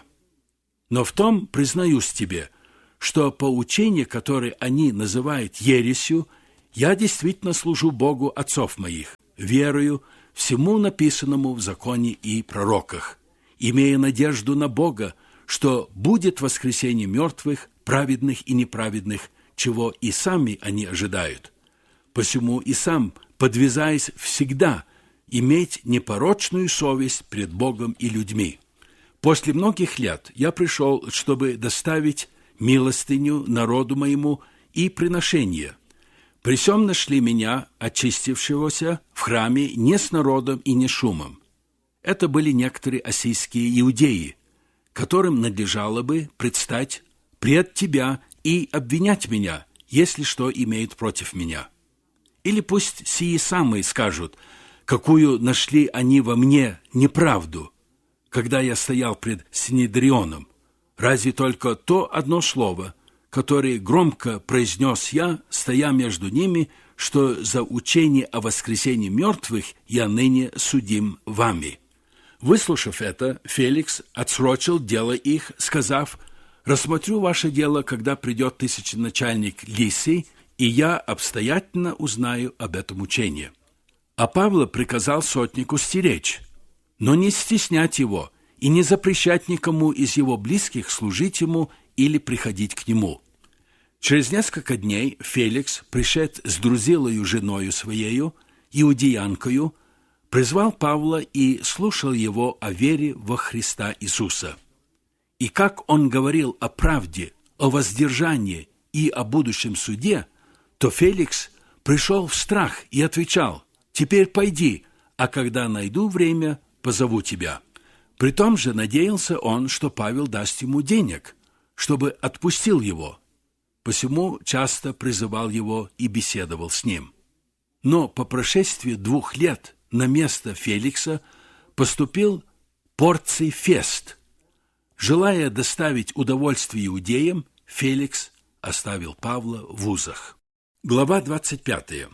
Но в том признаюсь тебе, что по учению, которое они называют ересью, я действительно служу Богу отцов моих, верою всему написанному в законе и пророках, имея надежду на Бога, что будет воскресение мертвых, праведных и неправедных, чего и сами они ожидают. Посему и сам, подвязаясь всегда, иметь непорочную совесть пред Богом и людьми. После многих лет я пришел, чтобы доставить милостыню народу моему и приношение. При сем нашли меня, очистившегося в храме, не с народом и не шумом. Это были некоторые ассийские иудеи, которым надлежало бы предстать пред тебя и обвинять меня, если что имеют против меня. Или пусть сии самые скажут, какую нашли они во мне неправду, когда я стоял пред Синедрионом. Разве только то одно слово, которое громко произнес я, стоя между ними, что за учение о воскресении мертвых я ныне судим вами». Выслушав это, Феликс отсрочил дело их, сказав: «Рассмотрю ваше дело, когда придет тысяченачальник Лисий, и я обстоятельно узнаю об этом учении». А Павла приказал сотнику стеречь, но не стеснять его и не запрещать никому из его близких служить ему или приходить к нему. Через несколько дней Феликс, пришед с Друзилою женою своею, иудеянкою, призвал Павла и слушал его о вере во Христа Иисуса. И как он говорил о правде, о воздержании и о будущем суде, то Феликс пришел в страх и отвечал: «Теперь пойди, а когда найду время, позову тебя». При том же надеялся он, что Павел даст ему денег, чтобы отпустил его. Посему часто призывал его и беседовал с ним. Но по прошествии 2 лет на место Феликса поступил Порций Фест. Желая доставить удовольствие иудеям, Феликс оставил Павла в узах. Глава 25.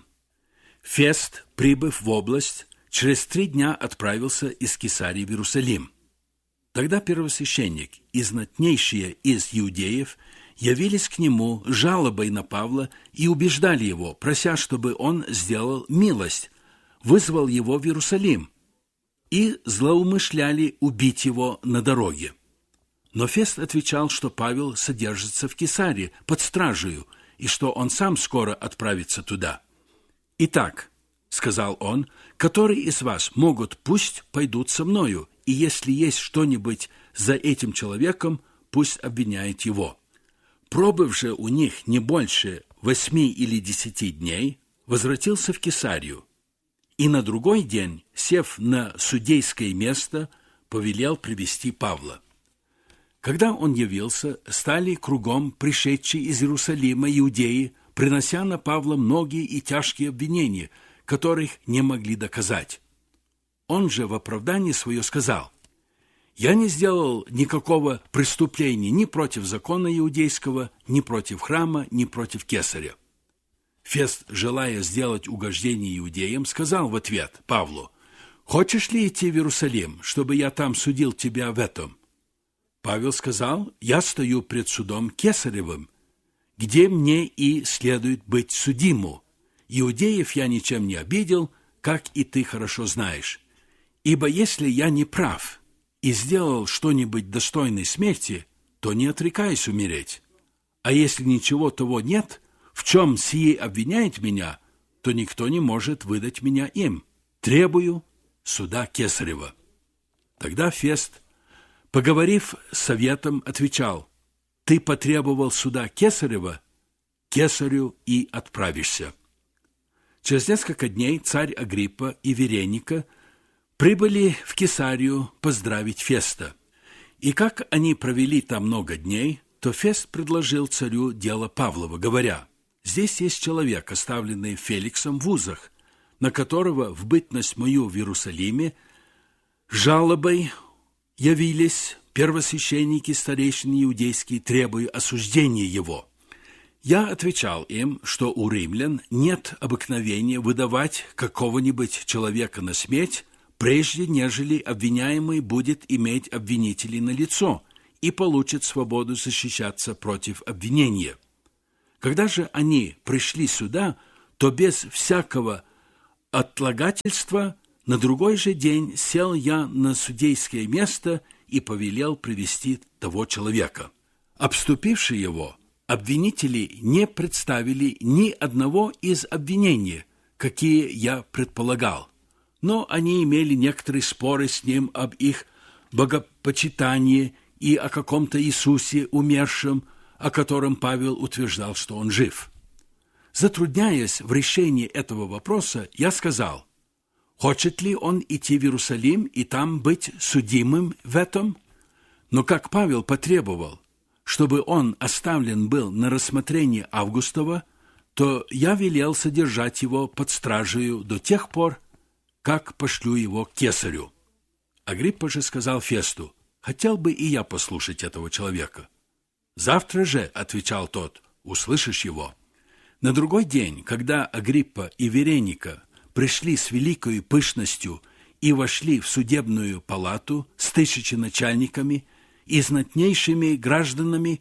Фест, прибыв в область, через 3 дня отправился из Кесарии в Иерусалим. Тогда первосвященник и знатнейшие из иудеев явились к нему с жалобой на Павла и убеждали его, прося, чтобы он сделал милость, вызвал его в Иерусалим, и злоумышляли убить его на дороге. Но Фест отвечал, что Павел содержится в Кесарии под стражею, и что он сам скоро отправится туда. «Итак, — сказал он, — которые из вас могут, пусть пойдут со мною, и если есть что-нибудь за этим человеком, пусть обвиняет его». Пробыв же у них не больше 8 или 10 дней, возвратился в Кесарию, и на другой день, сев на судейское место, повелел привести Павла. Когда он явился, стали кругом пришедшие из Иерусалима иудеи, принося на Павла многие и тяжкие обвинения, которых не могли доказать. Он же в оправдании свое сказал: «Я не сделал никакого преступления ни против закона иудейского, ни против храма, ни против кесаря». Фест, желая сделать угождение иудеям, сказал в ответ Павлу: «Хочешь ли идти в Иерусалим, чтобы я там судил тебя в этом?» Павел сказал: «Я стою пред судом Кесаревым, где мне и следует быть судиму. Иудеев я ничем не обидел, как и ты хорошо знаешь. Ибо если я не прав и сделал что-нибудь достойной смерти, то не отрекаюсь умереть. А если ничего того нет, в чем сие обвиняет меня, то никто не может выдать меня им. Требую суда Кесарева». Тогда Фест, поговорив с советом, отвечал: «Ты потребовал суда Кесарева, Кесарю и отправишься». Через несколько дней царь Агриппа и Вереника прибыли в Кесарию поздравить Феста. И как они провели там много дней, то Фест предложил царю дело Павлова, говоря: «Здесь есть человек, оставленный Феликсом в узах, на которого в бытность мою в Иерусалиме жалобой Явились первосвященники, старейшины иудейские, требуя осуждения его. Я отвечал им, что у римлян нет обыкновения выдавать какого-нибудь человека на смерть, прежде нежели обвиняемый будет иметь обвинителей налицо и получит свободу защищаться против обвинения. Когда же они пришли сюда, то без всякого отлагательства на другой же день сел я на судейское место и повелел привести того человека. Обступивши его, обвинители не представили ни одного из обвинений, какие я предполагал, но они имели некоторые споры с ним об их богопочитании и о каком-то Иисусе умершем, о котором Павел утверждал, что он жив. Затрудняясь в решении этого вопроса, я сказал: хочет ли он идти в Иерусалим и там быть судимым в этом? Но как Павел потребовал, чтобы он оставлен был на рассмотрение Августова, то я велел содержать его под стражею до тех пор, как пошлю его к кесарю. Агриппа же сказал Фесту: хотел бы и я послушать этого человека. «Завтра же, — отвечал тот, — услышишь его». На другой день, когда Агриппа и Вереника пришли с великой пышностью и вошли в судебную палату с 1000 начальниками и знатнейшими гражданами,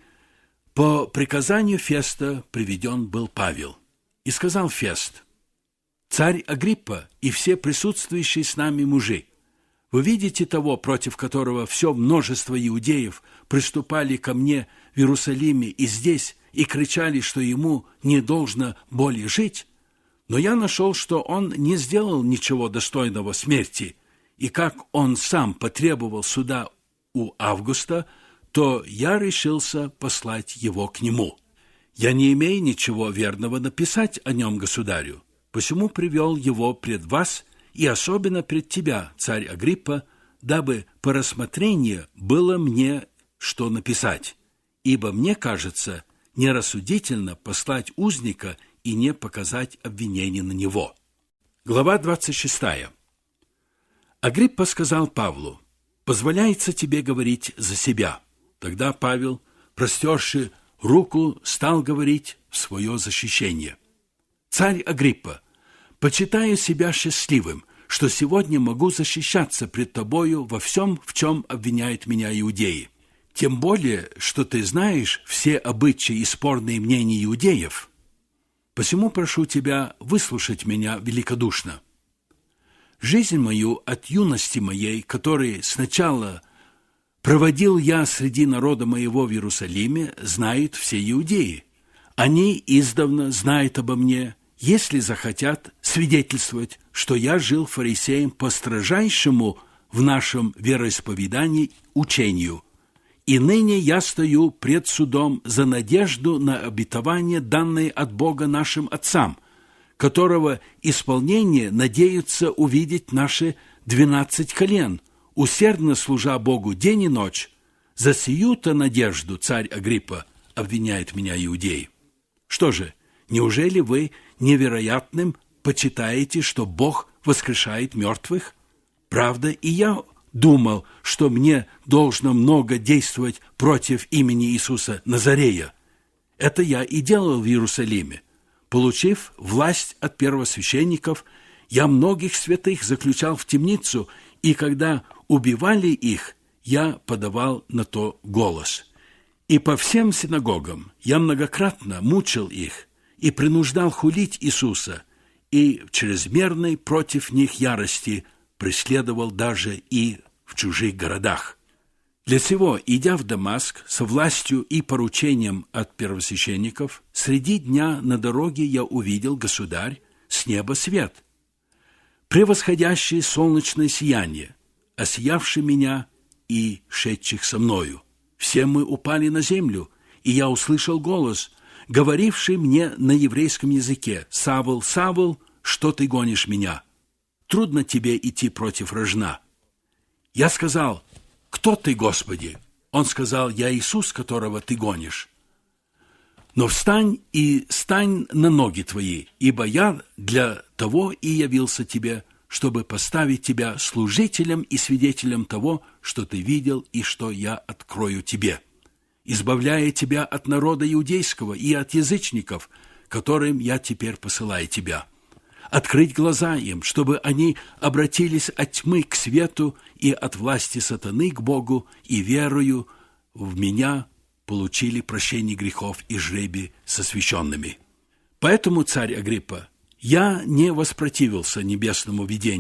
по приказанию Феста приведен был Павел. И сказал Фест: «Царь Агриппа и все присутствующие с нами мужи, вы видите того, против которого все множество иудеев приступали ко мне в Иерусалиме и здесь, и кричали, что ему не должно более жить? Но я нашел, что он не сделал ничего достойного смерти, и как он сам потребовал суда у Августа, то я решился послать его к нему. Я не имею ничего верного написать о нем государю, посему привел его пред вас и особенно пред тебя, царь Агриппа, дабы по рассмотрению было мне что написать, ибо мне кажется нерассудительно послать узника и не показать обвинение на него». Глава 26. Агриппа сказал Павлу: «Позволяется тебе говорить за себя». Тогда Павел, простерши руку, стал говорить в свое защищение: «Царь Агриппа, почитаю себя счастливым, что сегодня могу защищаться пред тобою во всем, в чем обвиняют меня иудеи. Тем более, что ты знаешь все обычаи и спорные мнения иудеев. Посему прошу тебя выслушать меня великодушно. Жизнь мою от юности моей, которой сначала проводил я среди народа моего в Иерусалиме, знают все иудеи. Они издавна знают обо мне, если захотят свидетельствовать, что я жил фарисеем по строжайшему в нашем вероисповедании учению. И ныне я стою пред судом за надежду на обетование, данное от Бога нашим отцам, которого исполнение надеются увидеть наши 12 колен, усердно служа Богу день и ночь. За сию-то надежду, царь Агриппа, обвиняет меня иудеи. Что же, неужели вы невероятным почитаете, что Бог воскрешает мертвых? Правда, и я думал, что мне должно много действовать против имени Иисуса Назарея. Это я и делал в Иерусалиме. Получив власть от первосвященников, я многих святых заключал в темницу, и когда убивали их, я подавал на то голос. И по всем синагогам я многократно мучил их и принуждал хулить Иисуса, и в чрезмерной против них ярости преследовал даже и в чужих городах. Для сего, идя в Дамаск со властью и поручением от первосвященников, среди дня на дороге я увидел, государь, с неба свет, превосходящее солнечное сияние, осиявший меня и шедших со мною. Все мы упали на землю, и я услышал голос, говоривший мне на еврейском языке: «Савл, Савл, что ты гонишь меня? Трудно тебе идти против рожна». Я сказал: «Кто ты, Господи?» Он сказал: «Я Иисус, которого ты гонишь. Но встань и стань на ноги твои, ибо я для того и явился тебе, чтобы поставить тебя служителем и свидетелем того, что ты видел и что я открою тебе, избавляя тебя от народа иудейского и от язычников, которым я теперь посылаю тебя, открыть глаза им, чтобы они обратились от тьмы к свету и от власти сатаны к Богу, и верою в меня получили прощение грехов и жребий с освященными. Поэтому, царь Агриппа, я не воспротивился небесному видению,